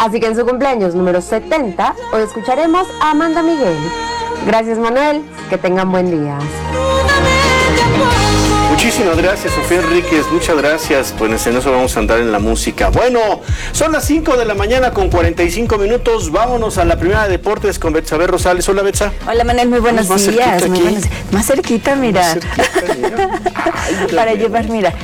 Así que en su cumpleaños número 70, hoy escucharemos a Amanda Miguel. Gracias, Manuel, que tengan buen día. Muchísimas gracias, Sofía Enríquez, muchas gracias. Pues en eso vamos a andar en la música. Bueno, son las 5 de la mañana con 45 minutos. Vámonos a la primera de deportes con Betsabe Rosales. Hola, Betsa. Hola, Manuel, muy buenos días. Más cerquita, mira. Más cerquita, mira. Ay, para llevar, mira.